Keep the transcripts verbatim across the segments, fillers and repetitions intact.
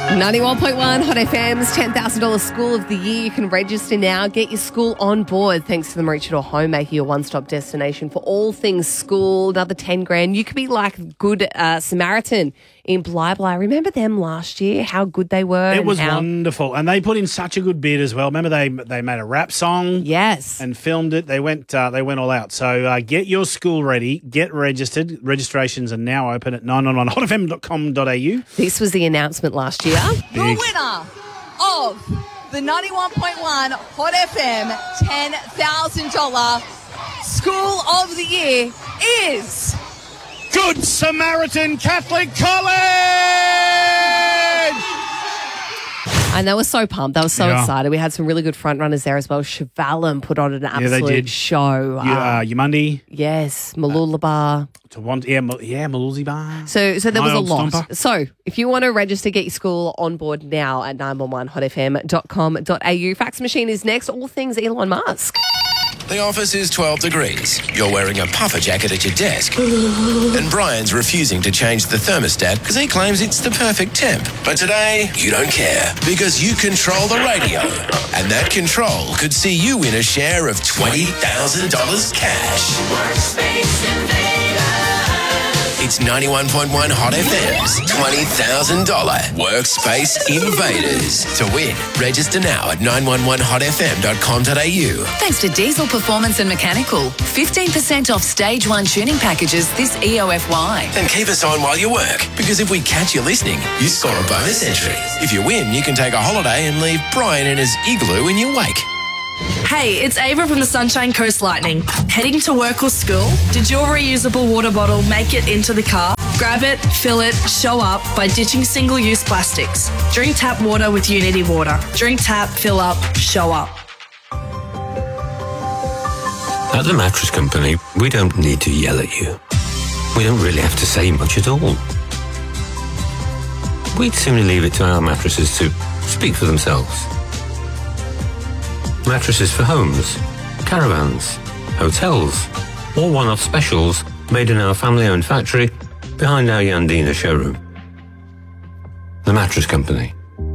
ninety-one point one Hot F M's ten thousand dollars School of the Year. You can register now. Get your school on board thanks to the Maroochydore Homemaker, your one-stop destination for all things school. Another ten grand. You could be like Good uh, Samaritan in Bly Bly. Remember them last year? How good they were. It was how... wonderful. And they put in such a good bid as well. Remember they they made a rap song? Yes. And filmed it. They went uh, they went all out. So uh, get your school ready. Get registered. Registrations are now open at nine one one hot f m dot com dot a u. This was the announcement last year. The winner of the ninety-one point one Hot F M ten thousand dollars School of the Year is... Good Samaritan Catholic College! And they were so pumped. They were so Yeah. excited. We had some really good front runners there as well. Chevalin put on an absolute they did. show. You, uh, Yamundi. Yes, Malulabar. To want, yeah, Mal- yeah, Malulzi Bar. So, so there My was a old lot. stomper. So, if you want to register, get your school on board now at nine one one hot f m dot com dot a u. Fax machine is next. All things Elon Musk. The office is twelve degrees. You're wearing a puffer jacket at your desk. And Brian's refusing to change the thermostat because he claims it's the perfect temp. But today, you don't care because you control the radio. And that control could see you win a share of twenty thousand dollars cash. It's ninety-one point one Hot F M's twenty thousand dollars Workspace Invaders. To win, register now at nine one one hot f m dot com dot a u. Thanks to Diesel Performance and Mechanical. fifteen percent off stage one tuning packages this E O F Y. And keep us on while you work, because if we catch you listening, you score a bonus entry. If you win, you can take a holiday and leave Brian in his igloo in your wake. Hey, it's Ava from the Sunshine Coast Lightning. Heading to work or school? Did your reusable water bottle make it into the car? Grab it, fill it, show up by ditching single-use plastics. Drink tap water with Unity Water. Drink tap, fill up, show up. At the Mattress Company, we don't need to yell at you. We don't really have to say much at all. We'd sooner leave it to our mattresses to speak for themselves. Mattresses for homes, caravans, hotels, or one-off specials made in our family-owned factory behind our Yandina showroom. The Mattress Company.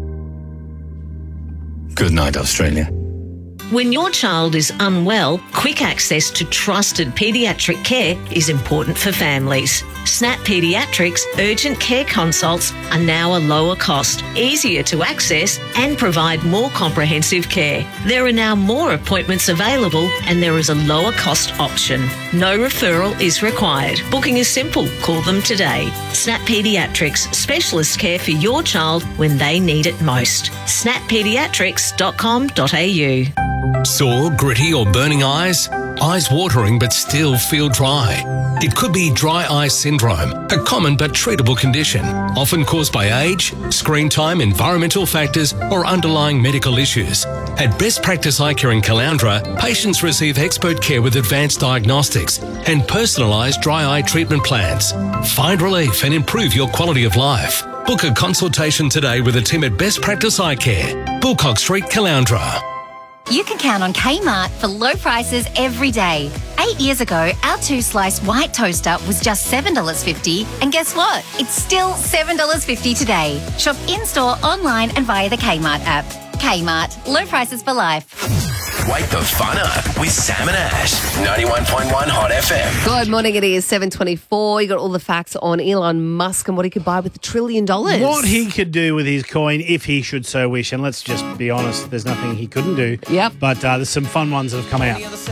Good night, Australia. When your child is unwell, quick access to trusted paediatric care is important for families. Snap Paediatrics urgent care consults are now a lower cost, easier to access and provide more comprehensive care. There are now more appointments available and there is a lower cost option. No referral is required. Booking is simple. Call them today. Snap Paediatrics, specialist care for your child when they need it most. snap paediatrics dot com dot a u. Sore, gritty or burning eyes? Eyes watering but still feel dry? It could be dry eye syndrome, a common but treatable condition, often caused by age, screen time, environmental factors or underlying medical issues. At Best Practice Eye Care in Caloundra, patients receive expert care with advanced diagnostics and personalised dry eye treatment plans. Find relief and improve your quality of life. Book a consultation today with a team at Best Practice Eye Care, Bulcock Street, Caloundra. You can count on Kmart for low prices every day. Eight years ago, our two-slice white toaster was just seven dollars fifty, and guess what? It's still seven dollars fifty today. Shop in-store, online and via the Kmart app. Kmart, low prices for life. Wake the fun up with Sam and Ash. ninety-one point one Hot F M. Good morning. It is seven twenty-four. You got all the facts on Elon Musk and what he could buy with a trillion dollars. What he could do with his coin if he should so wish. And let's just be honest, there's nothing he couldn't do. Yep. But uh, there's some fun ones that have come out.